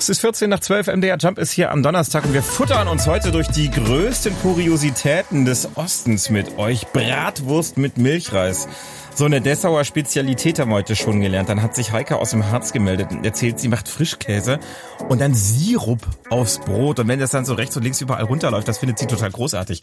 Es ist 11:14, MDR Jump ist hier am Donnerstag und wir futtern uns heute durch die größten Kuriositäten des Ostens mit euch. Bratwurst mit Milchreis. So eine Dessauer Spezialität haben wir heute schon gelernt. Dann hat sich Heike aus dem Harz gemeldet und erzählt, sie macht Frischkäse und dann Sirup aufs Brot. Und wenn das dann so rechts und links überall runterläuft, das findet sie total großartig.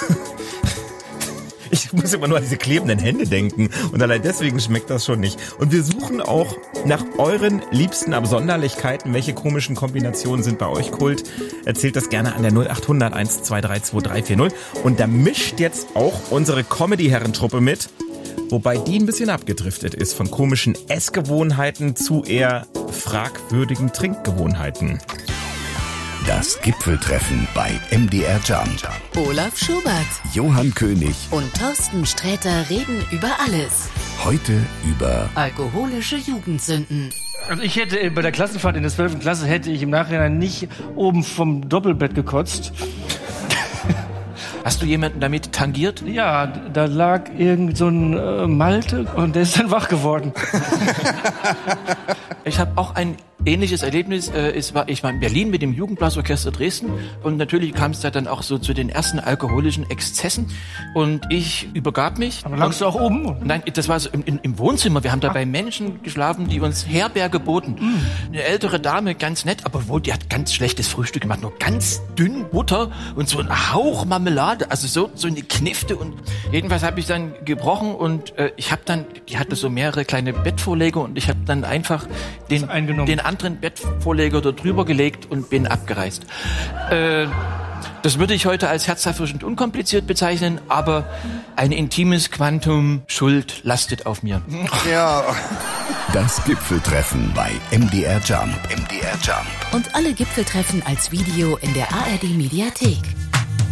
Ich muss immer nur an diese klebenden Hände denken und allein deswegen schmeckt das schon nicht. Und wir suchen auch nach euren liebsten Absonderlichkeiten. Welche komischen Kombinationen sind bei euch Kult? Erzählt das gerne an der 0800 123 2340. Und da mischt jetzt auch unsere Comedy-Herrentruppe mit, wobei die ein bisschen abgedriftet ist von komischen Essgewohnheiten zu eher fragwürdigen Trinkgewohnheiten. Das Gipfeltreffen bei MDR Jump. Olaf Schubert, Johann König und Thorsten Sträter reden über alles. Heute über Alkoholische Jugendsünden. Also ich hätte bei der Klassenfahrt in der 12. Klasse hätte ich im Nachhinein nicht oben vom Doppelbett gekotzt. Hast du jemanden damit tangiert? Ja, da lag irgend so ein Malte und der ist dann wach geworden. Ich habe auch ein ähnliches Erlebnis. Ich war in Berlin mit dem Jugendblasorchester Dresden und natürlich kam es da dann auch so zu den ersten alkoholischen Exzessen und ich übergab mich. Aber lagst du auch oben? Nein, das war so im Wohnzimmer. Wir haben da bei Menschen geschlafen, die uns Herberge boten. Eine ältere Dame, ganz nett, aber wohl, die hat ganz schlechtes Frühstück gemacht. Nur ganz dünn Butter und so ein Hauch Marmelade. Also so eine Knifte. Und jedenfalls habe ich dann gebrochen und die hatte so mehrere kleine Bettvorleger und ich habe dann einfach den anderen Bettvorleger da drüber gelegt und bin abgereist. Das würde ich heute als herzerfrischend unkompliziert bezeichnen, aber ein intimes Quantum Schuld lastet auf mir. Ja. Das Gipfeltreffen bei MDR Jump. MDR Jump. Und alle Gipfeltreffen als Video in der ARD Mediathek.